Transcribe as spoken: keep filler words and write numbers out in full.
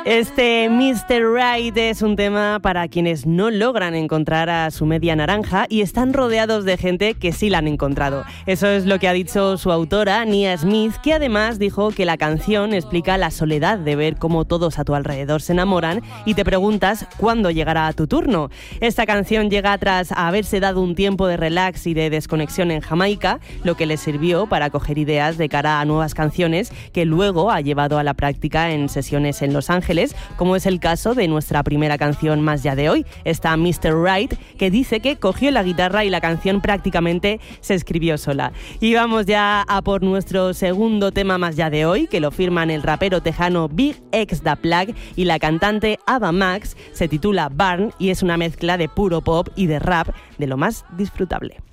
Este mister Right es un tema para quienes no logran encontrar a su media naranja y están rodeados de gente que sí la han encontrado. Eso es lo que ha dicho su autora, Nia Smith, que además dijo que la canción explica la soledad de ver cómo todos a tu alrededor se enamoran y te preguntas cuándo llegará tu turno. Esta canción llega tras haberse dado un tiempo de relax y de desconexión en Jamaica, lo que le sirvió para coger ideas de cara a nuevas canciones que luego ha llevado a la práctica en sesiones en Los Ángeles, como es el caso de nuestra primera canción más ya de hoy, esta mister Right, que dice que cogió la guitarra y la canción prácticamente se escribió sola. Y vamos ya a por nuestro segundo tema más ya de hoy, que lo firman el rapero tejano Big X Da Plug y la cantante Ava Max. Se titula Burn y es una mezcla de puro pop y de rap de lo más disfrutable.